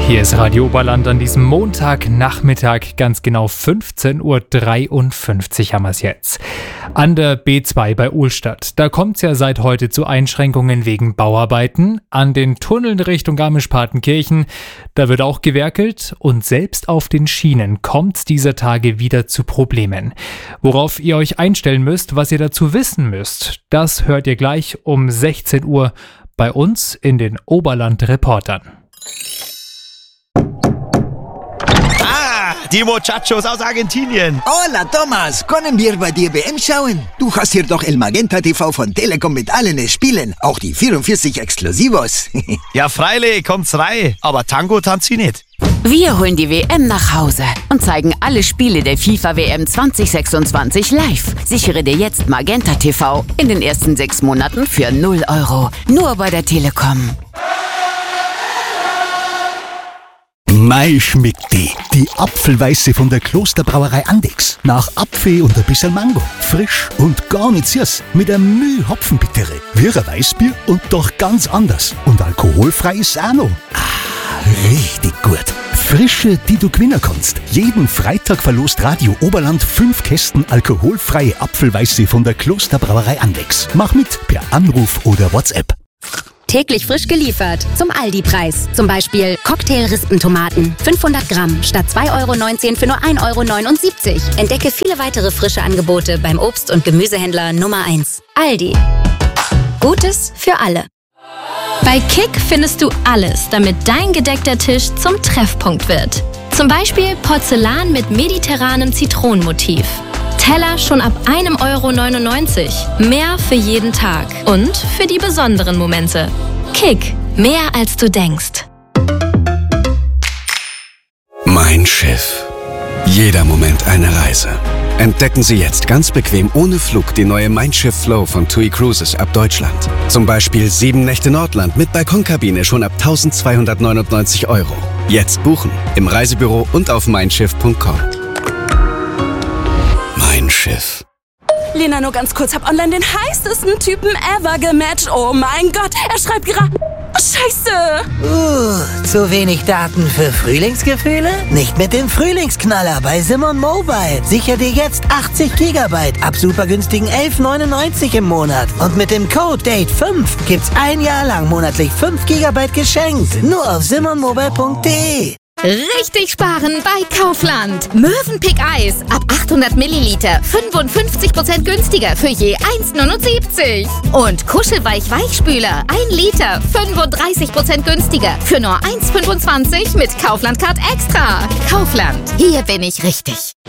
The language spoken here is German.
Hier ist Radio Oberland an diesem Montagnachmittag, ganz genau 15:53 Uhr haben wir es jetzt. An der B2 bei Ohlstadt, da kommt es ja seit heute zu Einschränkungen wegen Bauarbeiten. An den Tunneln Richtung Garmisch-Partenkirchen, da wird auch gewerkelt und selbst auf den Schienen kommt es dieser Tage wieder zu Problemen. Worauf ihr euch einstellen müsst, was ihr dazu wissen müsst, das hört ihr gleich um 16 Uhr bei uns in den Oberland-Reportern. Die Muchachos aus Argentinien. Hola, Thomas. Können wir bei dir WM schauen? Du hast hier doch El Magenta TV von Telekom mit allen Spielen. Auch die 44 Exklusivos. Ja, freilich, kommt's rein. Aber Tango tanzt sie nicht. Wir holen die WM nach Hause und zeigen alle Spiele der FIFA-WM 2026 live. Sichere dir jetzt Magenta TV in den ersten 6 Monaten für 0 €. Nur bei der Telekom. Mei schmeckt die Apfelweiße von der Klosterbrauerei Andechs. Nach Apfel und ein bisschen Mango. Frisch und gar nicht süß. Mit einem Müh Hopfenbittere. Wie ein Weißbier und doch ganz anders. Und alkoholfrei ist auch noch. Richtig gut. Frische, die du gewinnen kannst. Jeden Freitag verlost Radio Oberland 5 Kästen alkoholfreie Apfelweiße von der Klosterbrauerei Andechs. Mach mit per Anruf oder WhatsApp. Täglich frisch geliefert. Zum Aldi-Preis. Zum Beispiel Cocktail-Rispentomaten. 500 Gramm statt 2,19 € für nur 1,79 €. Entdecke viele weitere frische Angebote beim Obst- und Gemüsehändler Nummer 1. Aldi. Gutes für alle. Bei Kick findest du alles, damit dein gedeckter Tisch zum Treffpunkt wird. Zum Beispiel Porzellan mit mediterranem Zitronenmotiv. Teller schon ab 1,99 €. Mehr für jeden Tag und für die besonderen Momente. Kick, mehr als du denkst. Mein Schiff. Jeder Moment eine Reise. Entdecken Sie jetzt ganz bequem ohne Flug die neue Mein Schiff Flow von TUI Cruises ab Deutschland. Zum Beispiel 7 Nächte Nordland mit Balkonkabine schon ab 1.299 €. Jetzt buchen im Reisebüro und auf meinschiff.com. Mein Schiff. Lena, nur ganz kurz, hab online den heißesten Typen ever gematcht. Oh mein Gott, er schreibt gerade... Scheiße! Zu wenig Daten für Frühlingsgefühle? Nicht mit dem Frühlingsknaller bei Simon Mobile. Sicher dir jetzt 80 GB ab super günstigen 11,99 € im Monat. Und mit dem Code DATE5 gibt's 1 Jahr lang monatlich 5 GB geschenkt. Nur auf simonmobile.de. Richtig sparen bei Kaufland. Mövenpick Eis ab 800 Milliliter 55% günstiger für je 1,79 €. Und Kuschelweich Weichspüler 1 Liter 35% günstiger für nur 1,25 € mit Kaufland Card Extra. Kaufland, hier bin ich richtig.